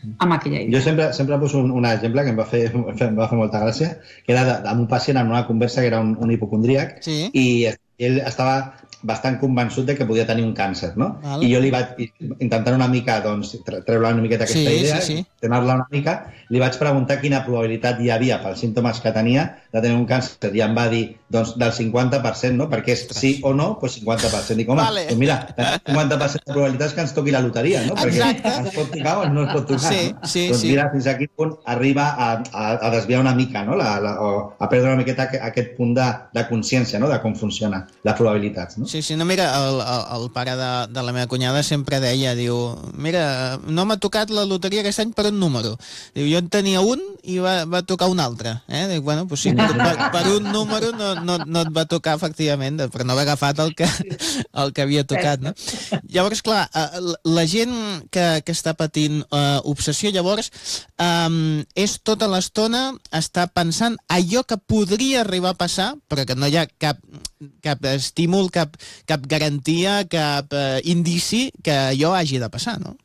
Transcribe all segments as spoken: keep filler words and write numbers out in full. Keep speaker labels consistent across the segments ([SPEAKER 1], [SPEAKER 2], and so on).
[SPEAKER 1] amb aquella idea.
[SPEAKER 2] Jo sempre, sempre poso un, un exemple que em va, fer, em va fer molta gràcia, que era d'un pacient en una conversa que era un, un hipocondríac,
[SPEAKER 3] sí.
[SPEAKER 2] i ell estava bastant convençut de que podia tenir un càncer, no?
[SPEAKER 3] Val.
[SPEAKER 2] I jo li vaig, intentant una mica, doncs, treure una miqueta aquesta
[SPEAKER 3] sí,
[SPEAKER 2] idea,
[SPEAKER 3] sí, sí.
[SPEAKER 2] tenar-la una mica, li vaig preguntar quina probabilitat hi havia pels símptomes que tenia de tenir un càncer, i em va dir, doncs, del cinquanta per cent, no? Perquè és sí o no, doncs cinquanta per cent. Dic, home,
[SPEAKER 3] vale.
[SPEAKER 2] doncs mira, cinquanta per cent de probabilitats que ens toqui la loteria, no? Perquè
[SPEAKER 3] exacte.
[SPEAKER 2] ens pot tocar o no ens pot tocar,
[SPEAKER 3] sí,
[SPEAKER 2] no?
[SPEAKER 3] Sí,
[SPEAKER 2] doncs
[SPEAKER 3] sí.
[SPEAKER 2] mira, fins a quin punt arriba a, a, a desviar una mica, no? La, la, o a perdre una miqueta aquest punt de, de consciència, no? De com funciona les probabilitats, no?
[SPEAKER 3] Sí, sí, no, mira, el, el, el pare de, de la meva cunyada sempre deia, diu, mira, no m'ha tocat la loteria aquest any per un número. Diu, jo en tenia un i va, va tocar un altre. Eh? Dic, bueno, doncs sí, per, per un número no, no, no et va tocar, efectivament, per no haver agafat el que, el que havia tocat, no? Llavors, clar, la gent que, que està patint uh, obsessió, llavors, um, és tota l'estona està pensant allò que podria arribar a passar, però que no hi ha cap, cap estímul, cap, cap garantia, cap uh, indici que allò hagi de passar, no?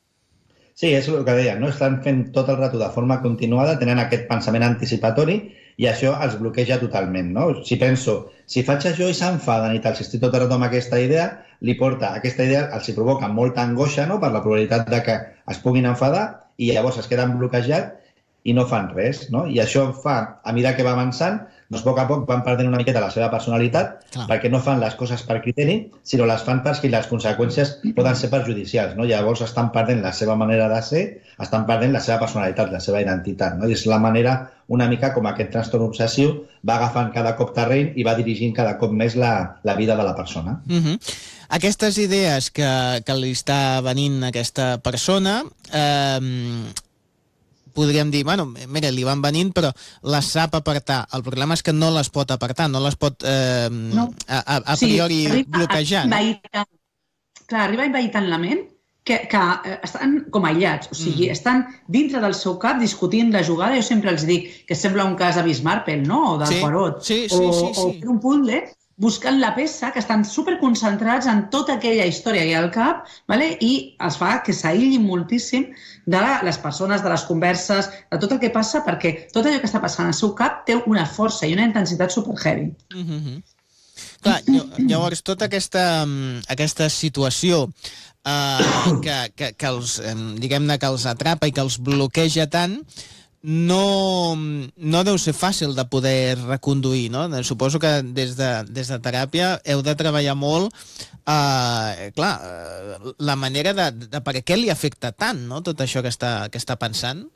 [SPEAKER 2] Sí, és el que deia, no? Estan fent tot el rato de forma continuada, tenen aquest pensament anticipatori i això els bloqueja totalment, no? Si penso, si faig això i s'enfaden i tal, si estic tot el rato amb aquesta idea, li porta, aquesta idea els hi provoca molta angoixa, no?, per la probabilitat de que es puguin enfadar i llavors es queden bloquejats i no fan res, no? I això fa, a mesura que va avançant, doncs a poc a poc van perdent una miqueta la seva personalitat, clar, perquè no fan les coses per criteri, sinó les fan perquè les conseqüències poden ser perjudicials, no? Llavors estan perdent la seva manera de ser, estan perdent la seva personalitat, la seva identitat, no? I és la manera una mica com aquest trastorn obsessiu va agafant cada cop terreny i va dirigint cada cop més la, la vida de la persona.
[SPEAKER 3] Uh-huh. Aquestes idees que, que li està venint a aquesta persona, eh, podríem dir, bueno, mira, li van venint, però les sap apartar. El problema és que no les pot apartar, no les pot eh, no. a, a, a priori sí, bloquejar.
[SPEAKER 1] No? Tant, clar, arriba a envair tant la ment que, que estan com aïllats, o sigui, mm. estan dintre del seu cap discutint la jugada. Jo sempre els dic que sembla un cas de Miss Marple, no?, o del
[SPEAKER 3] sí,
[SPEAKER 1] Poirot,
[SPEAKER 3] sí, sí,
[SPEAKER 1] o,
[SPEAKER 3] sí, sí.
[SPEAKER 1] o fer un puzzle buscant la peça, que estan superconcentrats en tota aquella història que hi ha al cap, vale? I els fa que s'aïllin moltíssim de les persones, de les converses, de tot el que passa, perquè tot allò que està passant al seu cap té una força i una intensitat superheavy.
[SPEAKER 3] Mm-hmm. Clar, llavors, tota aquesta, aquesta situació eh, que, que, que els, diguem-ne, que els atrapa i que els bloqueja tant, no, no deu ser fàcil de poder reconduir, no? Suposo que des de, des de teràpia heu de treballar molt, eh, clar, la manera de, de per què li afecta tant, no?, tot això que està, que està pensant.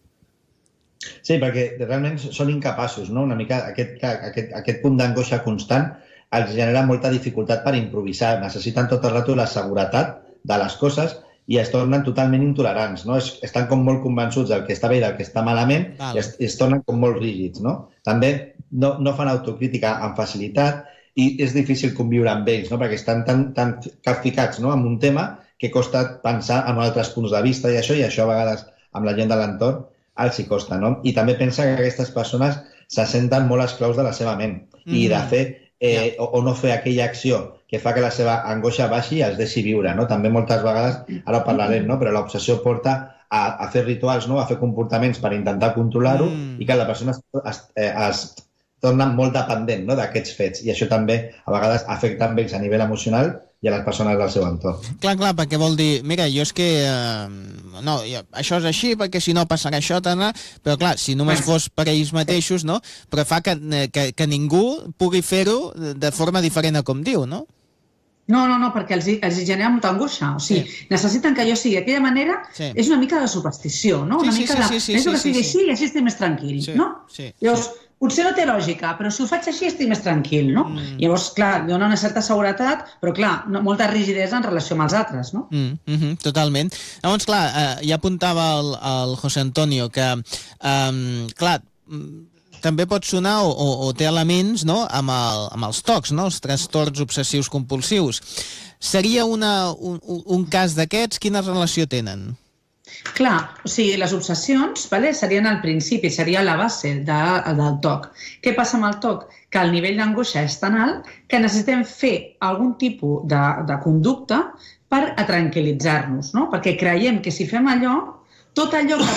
[SPEAKER 2] Sí, perquè realment són incapaços, no? Una mica aquest, aquest, aquest punt d'angoixa constant els genera molta dificultat per improvisar, necessiten tot el rato la seguretat de les coses i es tornen totalment intolerants, no? Es, estan com molt convençuts del que està bé i del que està malament, vale, i es, es tornen com molt rígids, no? També no, no fan autocrítica amb facilitat i és difícil conviure amb ells, no? Perquè estan tan, tan capficats, no?, en un tema que costa pensar en altres punts de vista i això, i això a vegades amb la gent de l'entorn els hi costa, no? I també pensa que aquestes persones se senten molt esclaus de la seva ment mm. i de fer eh, yeah. o, o no fer aquella acció que fa que la seva angoixa baixi i es deixi viure, no? També moltes vegades, ara parlarem, no?, però l'obsessió porta a, a fer rituals, no?, a fer comportaments per intentar controlar-ho mm. i que la persona es, es, es torna molt dependent, no?, d'aquests fets. I això també a vegades afecta amb ells a nivell emocional i a les persones del seu entorn.
[SPEAKER 3] Clar, clar, perquè vol dir, mira, jo és que eh, no, això és així perquè si no passarà això, t'anà... però clar, si només fos per ells mateixos, no?, però fa que, que, que ningú pugui fer-ho de forma diferent a com diu, no?
[SPEAKER 1] No, no, no, perquè els, els genera molta angoixa. O sigui, sí. necessiten que jo sigui d'aquella manera, sí. és una mica de superstició, no? Una
[SPEAKER 3] sí,
[SPEAKER 1] mica
[SPEAKER 3] sí,
[SPEAKER 1] de...
[SPEAKER 3] Sí, sí,
[SPEAKER 1] Penso
[SPEAKER 3] sí,
[SPEAKER 1] que sigui
[SPEAKER 3] sí,
[SPEAKER 1] així i així estic més tranquil,
[SPEAKER 3] sí,
[SPEAKER 1] no?
[SPEAKER 3] Sí,
[SPEAKER 1] Llavors,
[SPEAKER 3] sí.
[SPEAKER 1] potser no té lògica, però si ho faig així estic més tranquil, no? Mm. Llavors, clar, dona una certa seguretat, però clar, no, molta rigidesa en relació amb els altres, no?
[SPEAKER 3] Mm, mm-hmm, totalment. Llavors, clar, eh, ja apuntava el, el José Antonio que, eh, clar, també pot sonar o, o, o té elements, no?, amb, el, amb els tocs, no?, els trastorns obsessius compulsius. Seria una, un, un cas d'aquests? Quina relació tenen?
[SPEAKER 1] Clar, o sigui, les obsessions, vale, serien al principi, seria la base de, del toc. Què passa amb el toc? Que el nivell d'angoixa és tan alt que necessitem fer algun tipus de, de conducta per a tranquil·litzar-nos, no? Perquè creiem que si fem allò, tot allò que